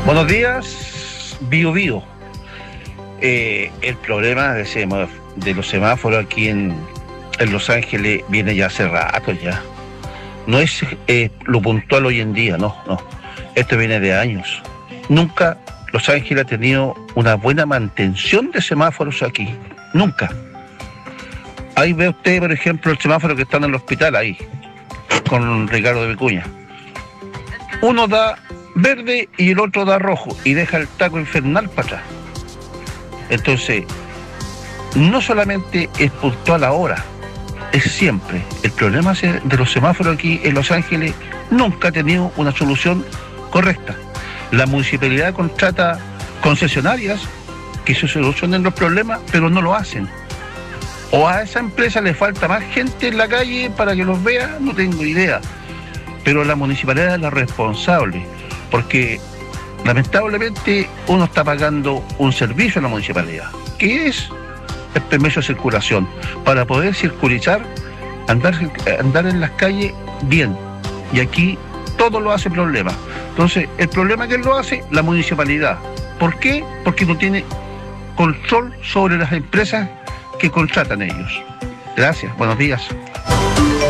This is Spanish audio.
Buenos días, Bio Bio. El problema de los semáforos aquí en Los Ángeles viene ya hace rato ya. No es lo puntual hoy en día, no. Esto viene de años. Nunca Los Ángeles ha tenido una buena mantención de semáforos aquí. Nunca. Ahí ve usted, por ejemplo, el semáforo que está en el hospital ahí, con Ricardo de Vicuña. Uno da verde y el otro da rojo y deja el taco infernal para atrás. Entonces, no solamente es puntual ahora, es siempre. El problema de los semáforos aquí en Los Ángeles nunca ha tenido una solución correcta. La municipalidad contrata concesionarias que se solucionen los problemas, pero no lo hacen. O a esa empresa le falta más gente en la calle para que los vea, no tengo idea. Pero la municipalidad es la responsable, porque lamentablemente uno está pagando un servicio a la municipalidad, que es el permiso de circulación, para poder circulizar, andar en las calles bien. Y aquí todo lo hace problema. Entonces, el problema que lo hace, la municipalidad. ¿Por qué? Porque no tiene control sobre las empresas que contratan ellos. Gracias, buenos días.